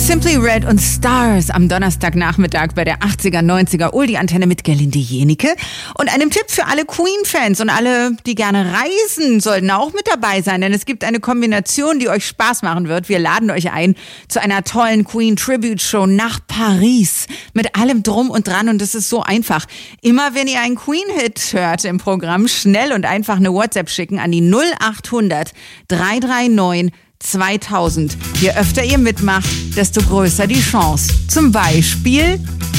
Simply Red und Stars am Donnerstagnachmittag bei der 80er, 90er Oldie-Antenne mit Gerlinde Jenike und einem Tipp für alle Queen-Fans und alle, die gerne reisen, sollten auch mit dabei sein, denn es gibt eine Kombination, die euch Spaß machen wird. Wir laden euch ein zu einer tollen Queen-Tribute-Show nach Paris mit allem Drum und Dran und es ist so einfach. Immer wenn ihr einen Queen-Hit hört im Programm, schnell und einfach eine WhatsApp schicken an die 0800 339 2000. Je öfter ihr mitmacht, desto größer die Chance. Zum Beispiel